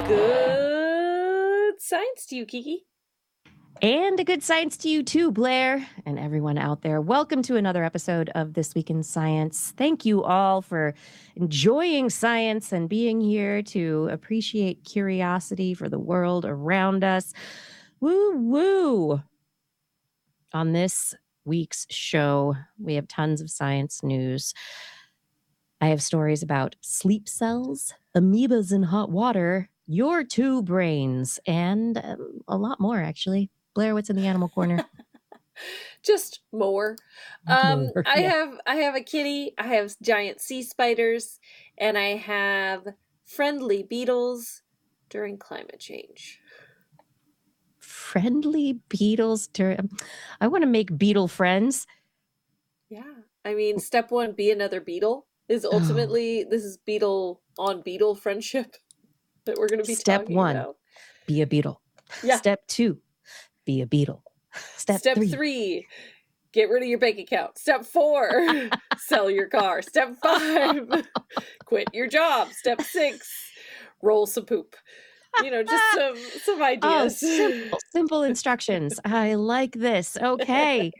Good science to you, Kiki. And a good science to you too, Blair, and everyone out there. Welcome to another episode of This Week in Science. Thank you all for enjoying science and being here to appreciate curiosity for the world around us. Woo woo! On this week's show, we have tons of science news. I have stories about sleep cells, amoebas in hot water, your two brains, and a lot more, actually. Blair, what's in the animal corner? Just more. More, yeah. I have a kitty, I have giant sea spiders, and I have friendly beetles during climate change. Friendly beetles. I want to make beetle friends. Yeah. I mean, step one, be another beetle is ultimately this is beetle on beetle friendship that we're going to be Step talking one, about. be a beetle. Yeah. Step two, be a beetle. Step three, get rid of your bank account. Step 4, sell your car. Step 5, quit your job. Step 6, roll some poop. You know, just some ideas. Oh, simple instructions. I like this. Okay.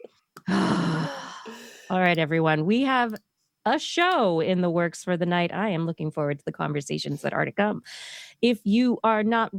All right, everyone. We have a show in the works for the night. I am looking forward to the conversations that are to come. If you are not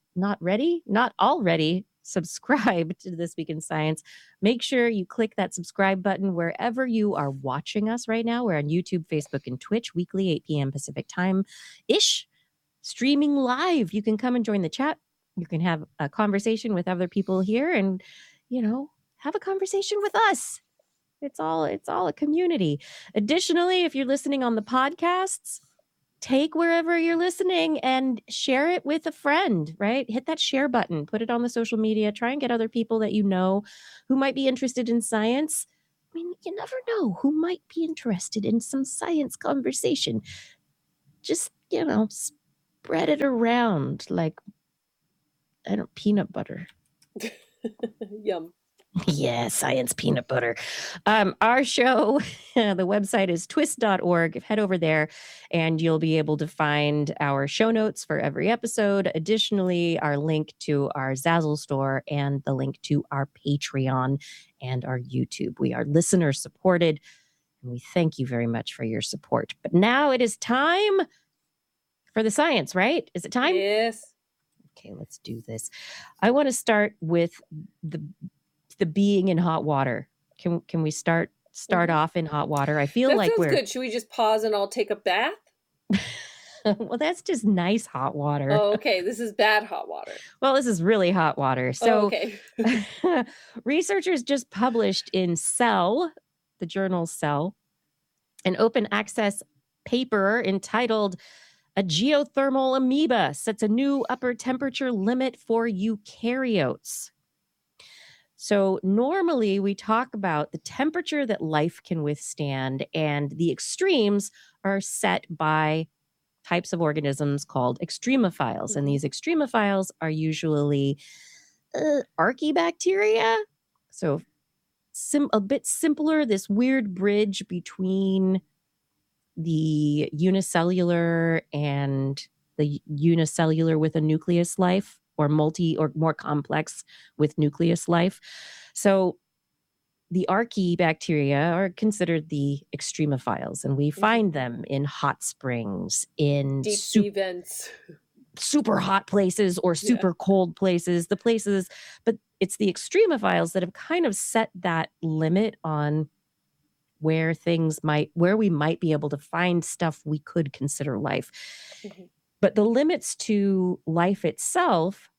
already subscribed to This Week in Science, make sure you click that subscribe button wherever you are watching us right now. We're on YouTube, Facebook, and Twitch weekly, 8 p.m. Pacific time-ish, streaming live. You can come and join the chat. You can have a conversation with other people here and, have a conversation with us. It's all a community. Additionally, if you're listening on the podcasts, take wherever you're listening and share it with a friend, right? Hit that share button, put it on the social media, try and get other people that you know who might be interested in science. I mean, you never know who might be interested in some science conversation. Just, spread it around like, peanut butter. Yum. Yeah, science peanut butter. Our show, the website is twist.org. Head over there and you'll be able to find our show notes for every episode. Additionally, our link to our Zazzle store and the link to our Patreon and our YouTube. We are listener supported and we thank you very much for your support. But now it is time for the science, right? Is it time? Yes. Okay, let's do this. I want to start with the being in hot water. Can we start off in hot water? I feel that like sounds good. Should we just pause and I'll take a bath? Well, that's just nice hot water. Oh, okay. This is bad hot water. Well, this is really hot water. So, okay. Researchers just published in Cell, the journal Cell, an open access paper entitled "A Geothermal Amoeba Sets a New Upper Temperature Limit for Eukaryotes." So normally we talk about the temperature that life can withstand, and the extremes are set by types of organisms called extremophiles. And these extremophiles are usually archaebacteria. So a bit simpler, this weird bridge between the unicellular and the unicellular with a nucleus life, or multi or more complex with nucleus life. So the archaebacteria are considered the extremophiles, and we find them in hot springs, in deep sea vents, super hot places or super cold places, but it's the extremophiles that have kind of set that limit on where we might be able to find stuff we could consider life. But the limits to life itself,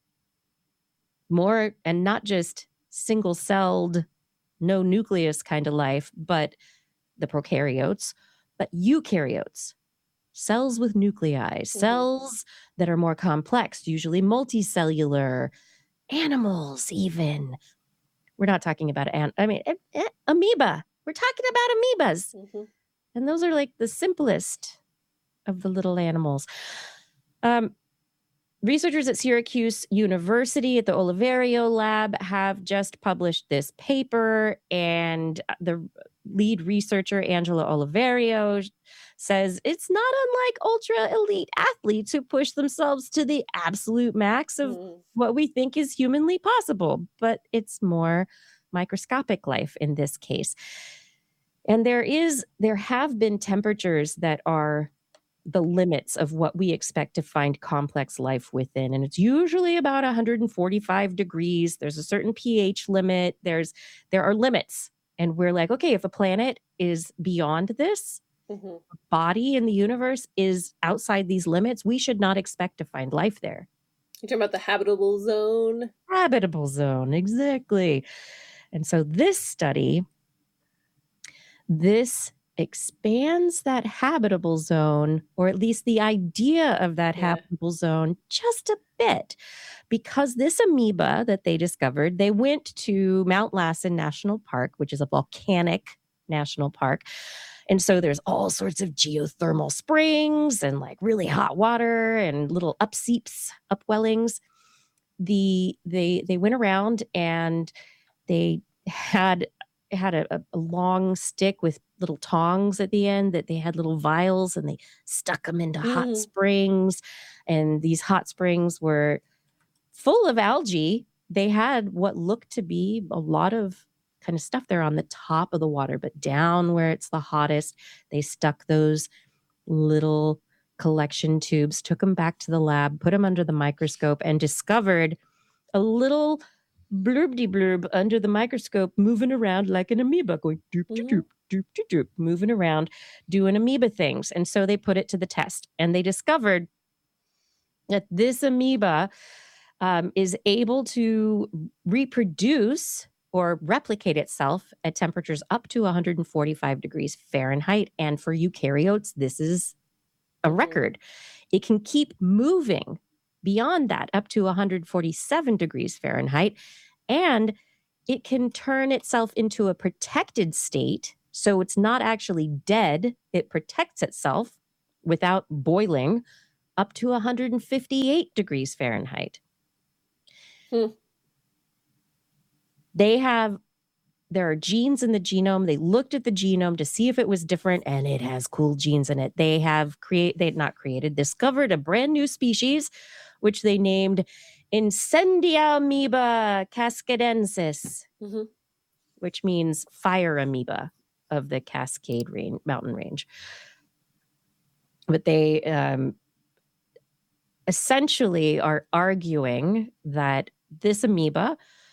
more, and not just single-celled, no nucleus kind of life, but the prokaryotes, but eukaryotes, cells with nuclei, cells that are more complex, usually multicellular, animals even. We're not talking about amoeba. We're talking about amoebas. And those are like the simplest of the little animals. researchers at Syracuse University at the Oliverio lab have just published this paper, and the lead researcher, Angela Oliverio, says it's not unlike ultra elite athletes who push themselves to the absolute max of what we think is humanly possible, but it's more microscopic life in this case. And there have been temperatures that are the limits of what we expect to find complex life within. And it's usually about 145 degrees. There's a certain pH limit. There are limits. And we're like, okay, if a planet is beyond this, a body in the universe is outside these limits, we should not expect to find life there. You're talking about the habitable zone? Habitable zone, exactly. And so this study, this expands that habitable zone, or at least the idea of that habitable zone, just a bit. Because this amoeba that they discovered, they went to Mount Lassen National Park, which is a volcanic national park. And so there's all sorts of geothermal springs and like really hot water and little upseeps, upwellings. They went around and they had a long stick with little tongs at the end that they had little vials, and they stuck them into hot springs. And these hot springs were full of algae. They had what looked to be a lot of kind of stuff there on the top of the water, but down where it's the hottest, they stuck those little collection tubes, took them back to the lab, put them under the microscope, and discovered a little blurb under the microscope moving around like an amoeba, going doop, doop, doop, doop, doop, moving around, doing amoeba things. And so they put it to the test, and they discovered that this amoeba is able to reproduce or replicate itself at temperatures up to 145 degrees Fahrenheit. And for eukaryotes, this is a record. It can keep moving beyond that, up to 147 degrees Fahrenheit, and it can turn itself into a protected state. So it's not actually dead. It protects itself without boiling up to 158 degrees Fahrenheit. There are genes in the genome. They looked at the genome to see if it was different, and it has cool genes in it. They discovered a brand new species, which they named Incendiamoeba cascadensis, which means fire amoeba of the Cascade mountain range. But they essentially are arguing that this amoeba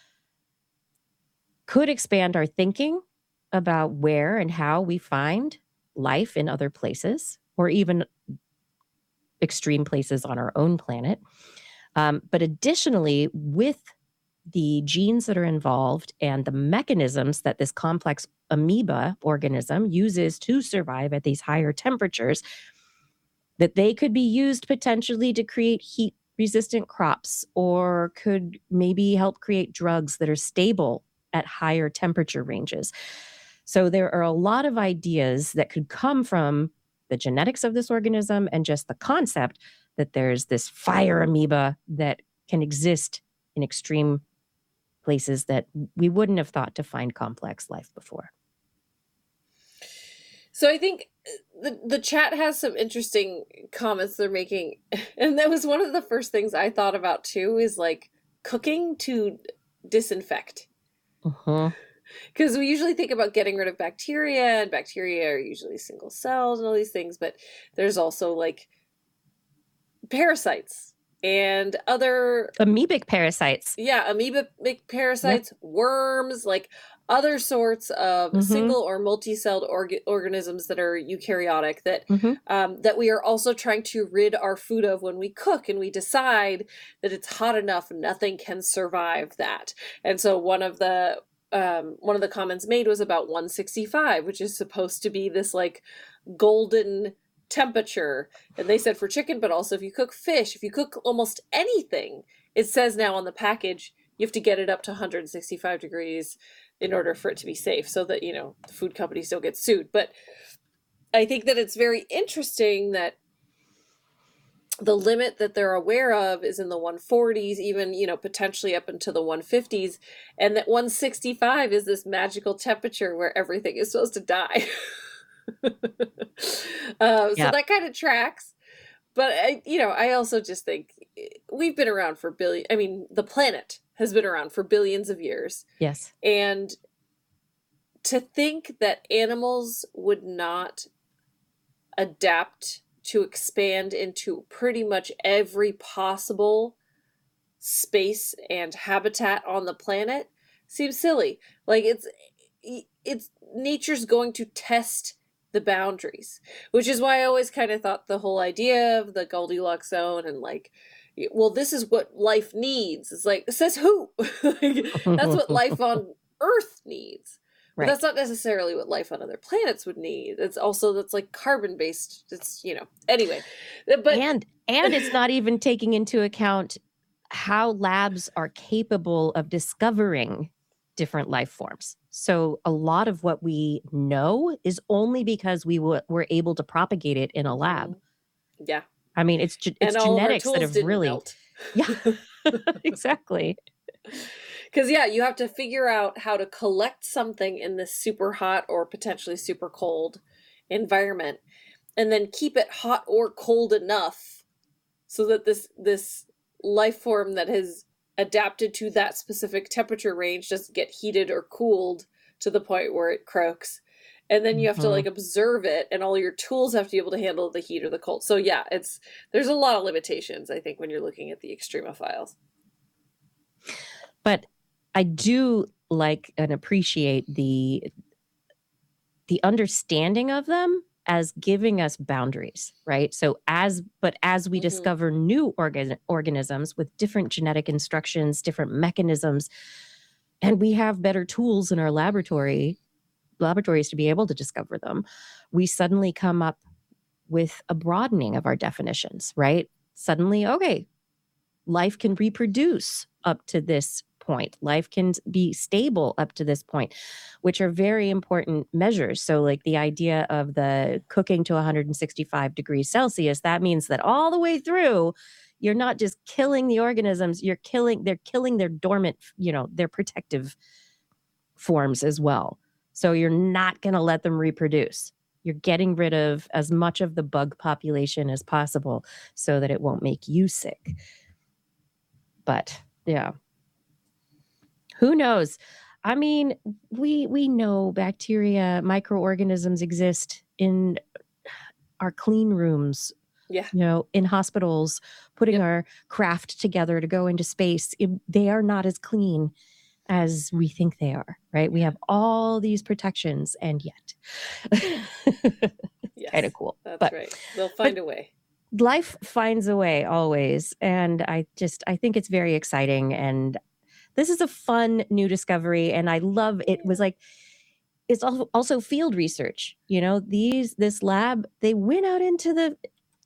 could expand our thinking about where and how we find life in other places, or even extreme places on our own planet. But additionally, with the genes that are involved and the mechanisms that this complex amoeba organism uses to survive at these higher temperatures, that they could be used potentially to create heat-resistant crops, or could maybe help create drugs that are stable at higher temperature ranges. So there are a lot of ideas that could come from the genetics of this organism and just the concept that there's this fire amoeba that can exist in extreme places that we wouldn't have thought to find complex life before. So I think the chat has some interesting comments they're making. And that was one of the first things I thought about too, is like cooking to disinfect. Because we usually think about getting rid of bacteria, and bacteria are usually single cells and all these things, but there's also like parasites and other amoebic parasites. Yeah, amoebic parasites, worms, like other sorts of single or multi-celled organisms that are eukaryotic that that we are also trying to rid our food of when we cook, and we decide that it's hot enough, nothing can survive that. And so one of the comments made was about 165, which is supposed to be this like golden temperature. And they said for chicken, but also if you cook fish, if you cook almost anything, it says now on the package you have to get it up to 165 degrees in order for it to be safe, so that, you know, the food companies don't get sued. But I think that it's very interesting that the limit that they're aware of is in the 140s, even, potentially up into the 150s, and that 165 is this magical temperature where everything is supposed to die. So Yep. that kind of tracks. But I also just think we've been around for the planet has been around for billions of years. Yes. And to think that animals would not adapt to expand into pretty much every possible space and habitat on the planet seems silly. Like it's nature's going to test the boundaries, which is why I always kind of thought the whole idea of the Goldilocks zone and like, well, this is what life needs. It's like, says who? Like, that's what life on Earth needs. But Right. that's not necessarily what life on other planets would need. That's like carbon based. It's, anyway. But and it's not even taking into account how labs are capable of discovering different life forms. So a lot of what we know is only because we were able to propagate it in a lab. Yeah. I mean, it's genetics that have really melt. Yeah. Exactly. Because, you have to figure out how to collect something in this super hot or potentially super cold environment and then keep it hot or cold enough so that this life form that has adapted to that specific temperature range doesn't get heated or cooled to the point where it croaks. And then you have to like observe it, and all your tools have to be able to handle the heat or the cold. So there's a lot of limitations, I think, when you're looking at the extremophiles. But I do like and appreciate the understanding of them as giving us boundaries, right? So as we discover new organisms with different genetic instructions, different mechanisms, and we have better tools in our laboratories to be able to discover them, we suddenly come up with a broadening of our definitions, right? Suddenly, okay, life can reproduce up to this point. Life can be stable up to this point, which are very important measures. So like the idea of the cooking to 165 degrees Celsius, that means that all the way through, you're not just killing the organisms, they're killing their dormant, their protective forms as well. So you're not going to let them reproduce. You're getting rid of as much of the bug population as possible so that it won't make you sick. But yeah, who knows? I mean, we know bacteria, microorganisms exist in our clean rooms, in hospitals, putting our craft together to go into space. They are not as clean as we think they are, right? We have all these protections, and yet Yes, kind of cool. That's right. They'll find a way. Life finds a way always. And I think it's very exciting. And this is a fun new discovery. And I love it. Was like, it's also field research. This lab, they went out into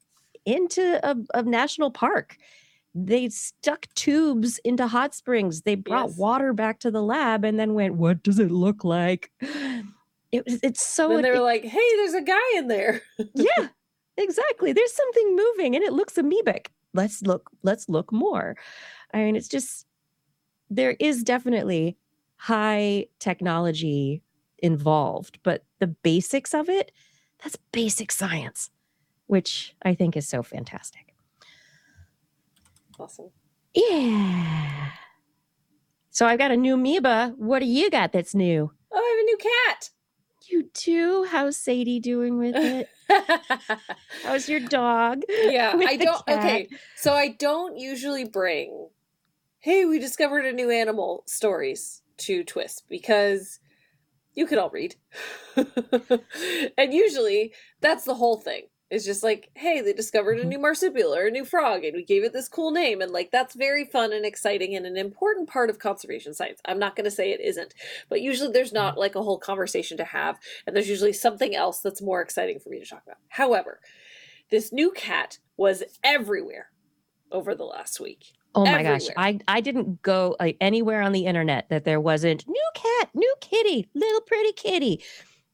a national park. They stuck tubes into hot springs. They brought water back to the lab and then went, what does it look like? It's so... And they were like, hey, there's a guy in there. Yeah, exactly. There's something moving and it looks amoebic. Let's look more. I mean, it's just... There is definitely high technology involved, but the basics of it, that's basic science, which I think is so fantastic. Awesome. Yeah. So I've got a new amoeba. What do you got that's new? Oh, I have a new cat. You do? How's Sadie doing with it? How's your dog? Yeah, I don't. Okay, so I don't usually bring, hey, we discovered a new animal stories to Twist because you could all read. And usually that's the whole thing. It's just like, hey, they discovered a new marsupial or a new frog and we gave it this cool name. And like, that's very fun and exciting and an important part of conservation science. I'm not going to say it isn't, but usually there's not like a whole conversation to have. And there's usually something else that's more exciting for me to talk about. However, this new cat was everywhere over the last week. Oh my gosh. I didn't go anywhere on the internet that there wasn't new cat, new kitty, little pretty kitty.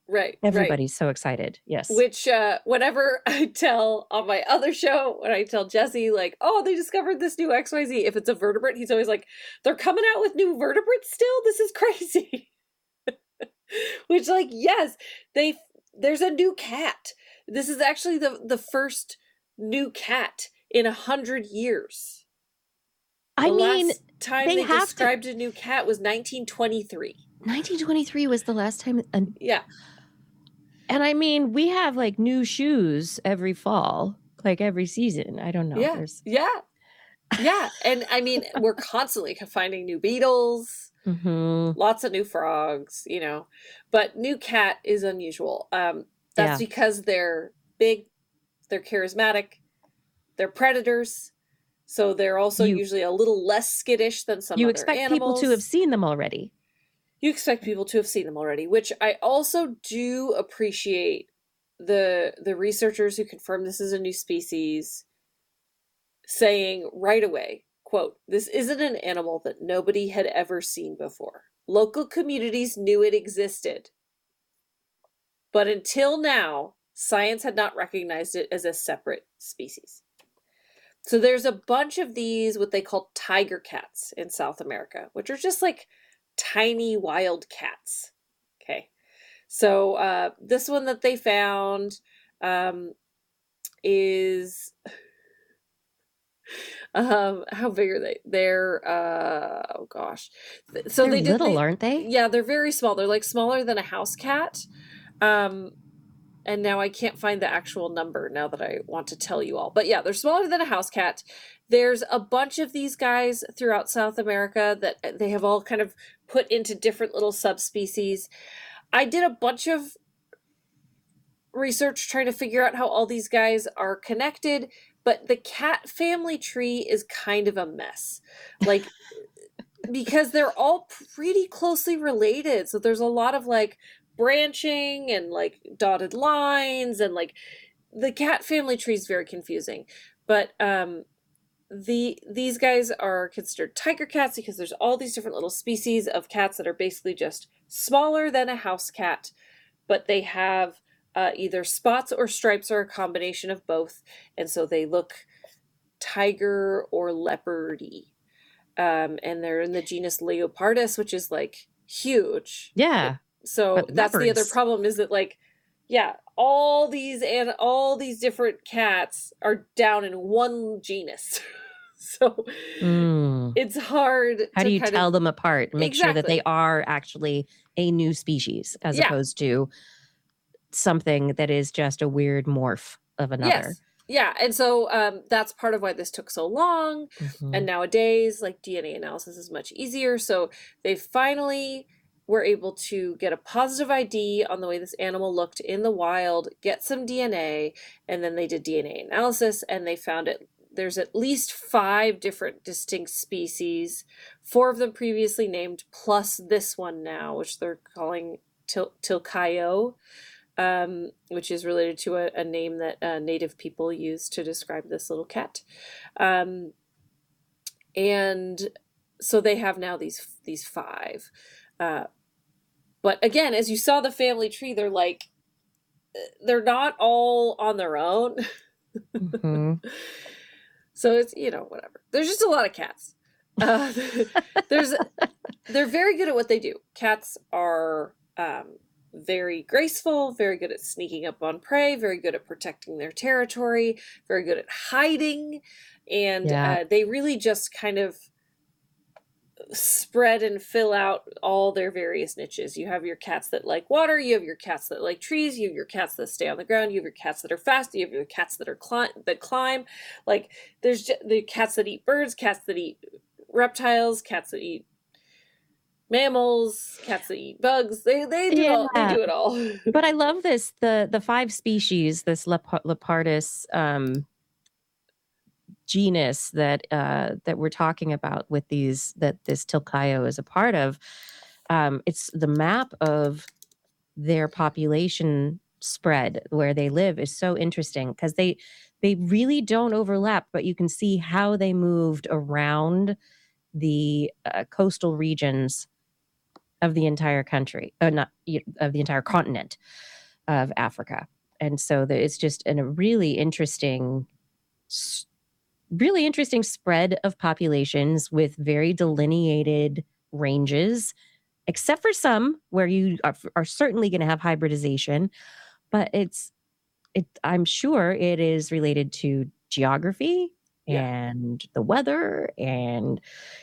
Right. Everybody's so excited. Yes. Which, whenever I tell on my other show, when I tell Jesse, like, oh, they discovered this new XYZ, if it's a vertebrate, he's always like, they're coming out with new vertebrates still? This is crazy. Which, like, yes, there's a new cat. This is actually the first new cat in 100 years. I mean, last time they described a new cat was 1923. 1923 was the last time. Yeah. And I mean, we have like new shoes every fall, like every season. I don't know. Yeah. And I mean, we're constantly finding new beetles, lots of new frogs, you know, but new cat is unusual. That's because they're big, they're charismatic, they're predators. So they're also usually a little less skittish than some other animals. You expect people to have seen them already. You expect people to have seen them already, which I also do appreciate the researchers who confirm this is a new species saying right away, quote, "This isn't an animal that nobody had ever seen before. Local communities knew it existed. But until now, science had not recognized it as a separate species." So there's a bunch of these, what they call tiger cats in South America, which are just like tiny wild cats. Okay. So this one that they found is how big are they? They're oh gosh. So they're little, aren't they? Yeah, they're very small. They're like smaller than a house cat. And now I can't find the actual number now that I want to tell you all. But yeah, they're smaller than a house cat. There's a bunch of these guys throughout South America that they have all kind of put into different little subspecies. I did a bunch of research trying to figure out how all these guys are connected, but the cat family tree is kind of a mess. Like, because they're all pretty closely related. So there's a lot of like branching and like dotted lines, and like the cat family tree is very confusing. But these guys are considered tiger cats because there's all these different little species of cats that are basically just smaller than a house cat, but they have either spots or stripes or a combination of both, and so they look tiger or leopardy. And they're in the genus Leopardus, which is like huge. Yeah. So that's the other problem, is that like, yeah, all these different cats are down in one genus. So it's hard. How do you tell them apart? Make sure that they are actually a new species as opposed to something that is just a weird morph of another. Yes. Yeah, and so that's part of why this took so long. And nowadays, like, DNA analysis is much easier. So they finally were able to get a positive ID on the way this animal looked in the wild, get some DNA, and then they did DNA analysis, and they found it. There's at least 5 different distinct species, 4 of them previously named, plus this one now, which they're calling Tilcaio. Which is related to a name that native people use to describe this little cat. And so they have now these 5. But again, as you saw the family tree, they're not all on their own. So it's, whatever. There's just a lot of cats. They're very good at what they do. Cats are very graceful, very good at sneaking up on prey, very good at protecting their territory, very good at hiding, and they really just kind of spread and fill out all their various niches. You have your cats that like water, you have your cats that like trees, you have your cats that stay on the ground, you have your cats that are fast, you have your cats that climb. Like, there's the cats that eat birds, cats that eat reptiles, cats that eat mammals, cats that eat bugs. They do it all. But I love this, the 5 species, this Lepardus genus that we're talking about with these, that this Tilcaio is a part of. It's the map of their population spread where they live is so interesting, because they really don't overlap, but you can see how they moved around the coastal regions of the entire country, not of the entire continent of Africa. And so it's just a really interesting spread of populations with very delineated ranges, except for some where you are certainly going to have hybridization. But I'm sure it is related to geography and the weather and,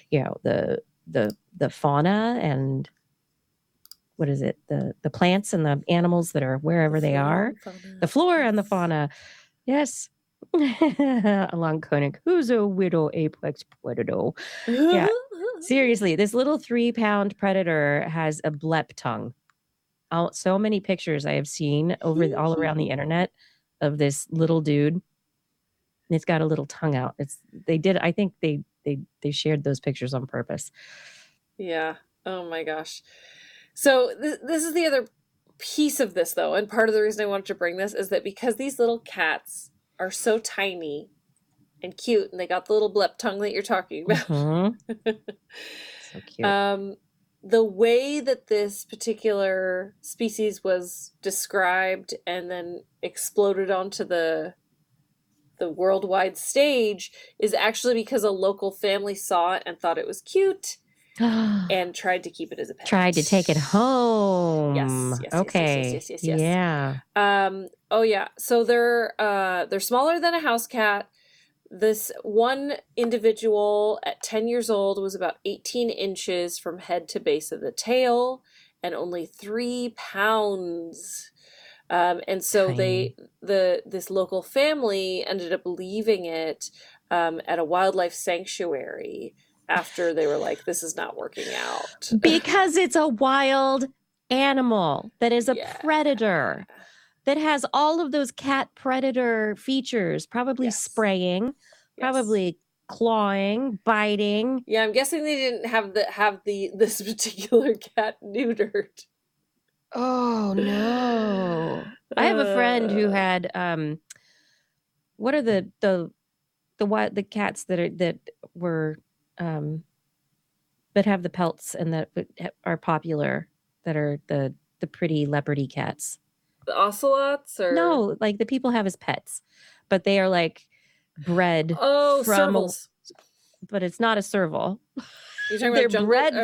the fauna and what is it? The plants and the animals that are wherever they are. The flora and the fauna. Yes. Along Koenig, who's a widow apex predator. Yeah. Seriously, this little 3-pound predator has a blep tongue. So many pictures I have seen all around the internet of this little dude. And it's got a little tongue out. I think they shared those pictures on purpose. Yeah. Oh my gosh. So this is the other piece of this, though, and part of the reason I wanted to bring this is that because these little cats are so tiny and cute, and they got the little blep tongue that you're talking about. Mm-hmm. So cute. The way that this particular species was described and then exploded onto the worldwide stage is actually because a local family saw it and thought it was cute and tried to keep it as a pet. Tried to take it home. Yes. Okay. Yes. Yeah. Oh yeah. So they're smaller than a house cat. This one individual at 10 years old was about 18 inches from head to base of the tail and only 3 pounds. And so this local family ended up leaving it at a wildlife sanctuary after they were like, this is not working out. Because it's a wild animal that is a predator that has all of those cat predator features, probably spraying, probably clawing, biting. Yeah, I'm guessing they didn't have this particular cat neutered. Oh no. I have a friend who had what are the cats that have the pelts and that are popular, that are the pretty leopardy cats? The ocelots? Or no, like the people have as pets, but they are like bred from servals. But it's not a serval. You're talking about jungle bred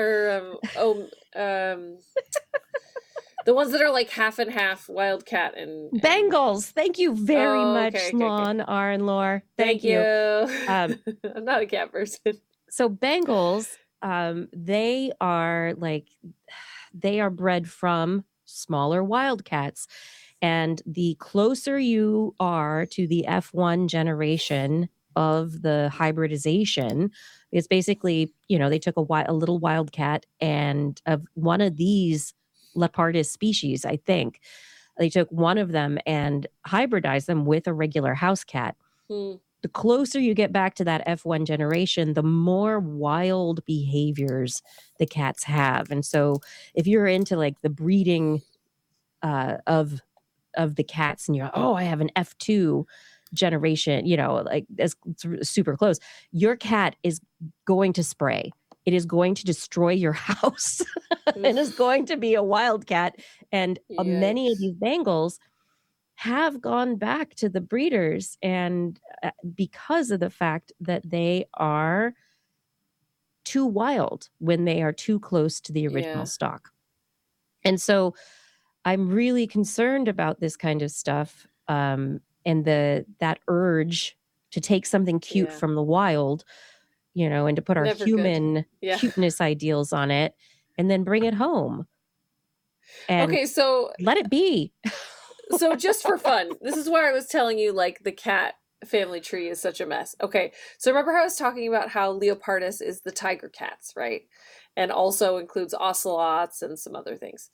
or the ones that are like half and half wildcat and Bengals. Thank you very much, Lon Arnlore. Thank you. I'm not a cat person. So Bengals, they are bred from smaller wildcats. And the closer you are to the F1 generation of the hybridization, it's basically, they took a little wildcat and of one of these Lepardus species, I think. They took one of them and hybridized them with a regular house cat. The closer you get back to that F1 generation, the more wild behaviors the cats have. And so if you're into like the breeding of the cats and you're, I have an F2 generation, like that's super close, your cat is going to spray. It is going to destroy your house and is going to be a wildcat. And many of these Bengals have gone back to the breeders, and because of the fact that they are too wild when they are too close to the original stock. And so I'm really concerned about this kind of stuff, and that urge to take something cute from the wild, and to put our human cuteness ideals on it and then bring it home. And so let it be. So just for fun, this is where I was telling you, like, the cat family tree is such a mess. Okay, so remember how I was talking about how Leopardus is the tiger cats, right? And also includes ocelots and some other things.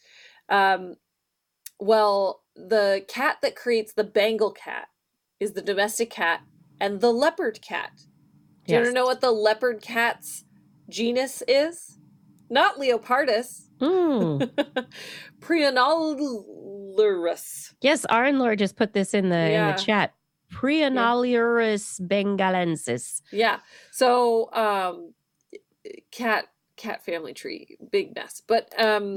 Well, the cat that creates the Bengal cat is the domestic cat and the leopard cat. Do you want to know what the leopard cat's genus is? Not Leopardus. Prionolurus. Yes, Arnlore just put this in the chat. Prionolurus bengalensis. Yeah. So cat cat family tree, big mess. But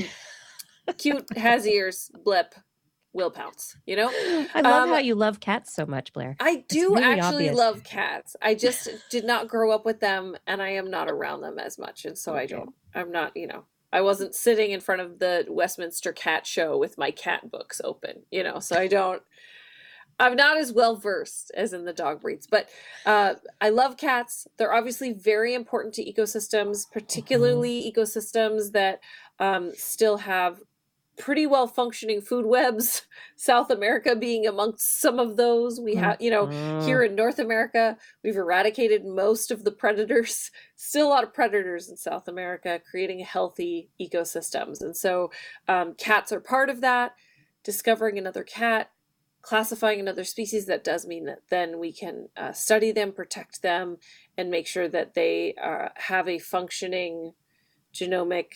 cute, has ears, blip, will pounce, you know? I love how you love cats so much, Blair. I It's do really actually obvious. love cats. I just did not grow up with them, and I am not around them as much. And so Okay. I'm not, I wasn't sitting in front of the Westminster Cat Show with my cat books open, so I'm not as well versed as in the dog breeds, but I love cats. They're obviously very important to ecosystems, particularly ecosystems that still have pretty well functioning food webs. South America being amongst some of those. We have, here in North America, we've eradicated most of the predators. Still a lot of predators in South America, creating healthy ecosystems. And so cats are part of that. Discovering another cat, classifying another species, that does mean that then we can study them, protect them, and make sure that they have a functioning genomic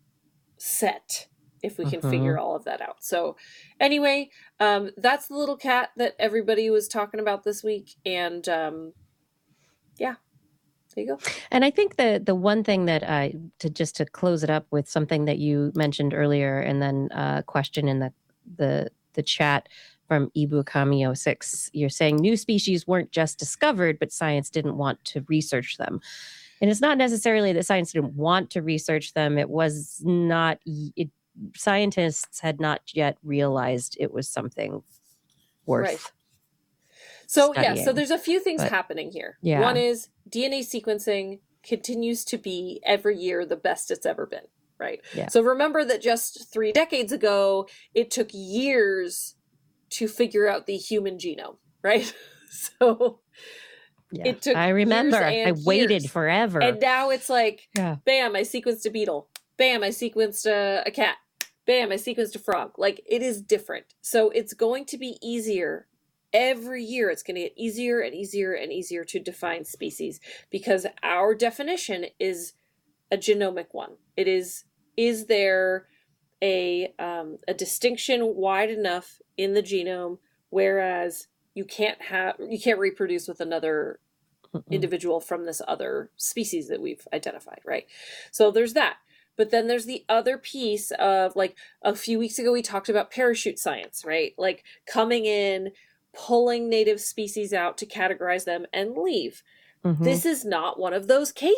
set, if we can figure all of that out. So anyway, that's the little cat that everybody was talking about this week. And yeah, there you go. And I think the one thing that to close it up with something that you mentioned earlier, and then a question in the chat from Ibukami06, you're saying new species weren't just discovered, but science didn't want to research them. And it's not necessarily that science didn't want to research them. It was not, scientists had not yet realized it was something worth Right. So studying. so there's a few things happening here. Yeah. One is DNA sequencing continues to be every year the best it's ever been, right? Yeah. So remember that just 3 decades ago, it took years to figure out the human genome, right? So yeah. it took I remember. years and I waited years. forever. And now it's like, yeah. bam, I sequenced a beetle. Bam, I sequenced a cat. Bam, I sequenced a frog. Like, it is different. So it's going to be easier. Every year, it's going to get easier and easier and easier to define species, because our definition is a genomic one. It is there a distinction wide enough in the genome, whereas you can't reproduce with another individual from this other species that we've identified, right? So there's that. But then there's the other piece of, like, a few weeks ago we talked about parachute science, right? Like, coming in, pulling native species out to categorize them and leave. This is not one of those cases.